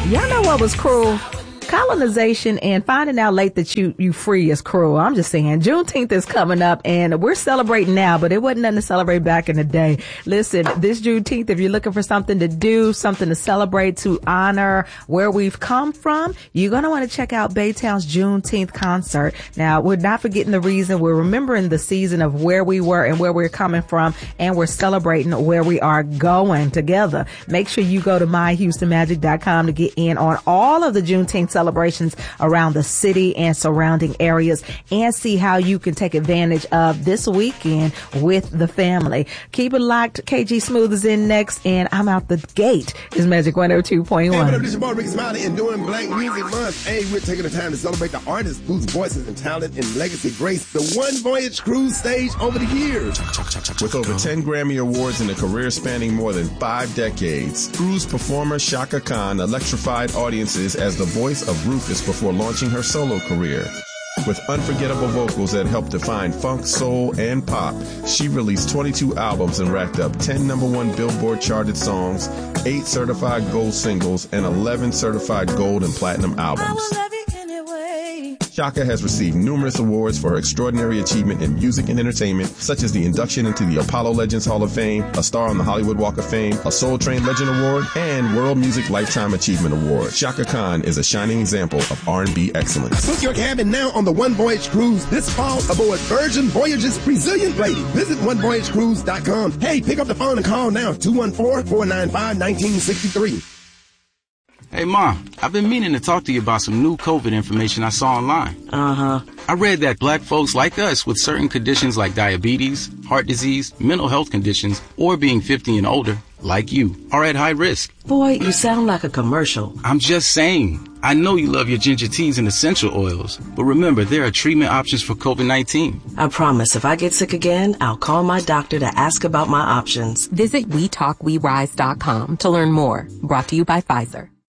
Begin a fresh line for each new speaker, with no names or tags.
Y'all know what was cruel? Colonization and finding out late that you free is cruel. I'm just saying, Juneteenth is coming up and we're celebrating now, but it wasn't nothing to celebrate back in the day. Listen, this Juneteenth, if you're looking for something to do, something to celebrate, to honor where we've come from, you're going to want to check out Baytown's Juneteenth concert. Now, we're not forgetting the reason. We're remembering the season of where we were and where we're coming from, and we're celebrating where we are going together. Make sure you go to myhoustonmagic.com to get in on all of the Juneteenth celebrations around the city and surrounding areas and see how you can take advantage of this weekend with the family. Keep it locked. KG Smooth is in next, and I'm out the gate. It's Magic 102.1.
Hey, what up, this your boy Ricky Smiley, and during Black Music Month, hey, we're taking the time to celebrate the artists whose voices and talent and legacy grace the One Voyage Cruise stage over the years.
With over 10 Grammy Awards and a career spanning more than 5 decades, cruise performer Chaka Khan electrified audiences as the voice of Rufus before launching her solo career. With unforgettable vocals that helped define funk, soul, and pop, she released 22 albums and racked up 10 #1 Billboard charted songs, 8 certified gold singles, and 11 certified gold and platinum albums. Chaka has received numerous awards for her extraordinary achievement in music and entertainment, such as the induction into the Apollo Legends Hall of Fame, a star on the Hollywood Walk of Fame, a Soul Train Legend Award, and World Music Lifetime Achievement Award. Chaka Khan is a shining example of R&B excellence.
Book your cabin now on the One Voyage Cruise this fall aboard Virgin Voyages Brazilian Lady. Visit onevoyagecruise.com. Hey, pick up the phone and call now, 214-495-1963.
Hey, Mom, I've been meaning to talk to you about some new COVID information I saw online.
Uh-huh.
I read that black folks like us with certain conditions like diabetes, heart disease, mental health conditions, or being 50 and older, like you, are at high risk.
Boy, you sound like a commercial.
I'm just saying. I know you love your ginger teas and essential oils, but remember, there are treatment options for COVID-19.
I promise if I get sick again, I'll call my doctor to ask about my options.
Visit WeTalkWeRise.com to learn more. Brought to you by Pfizer.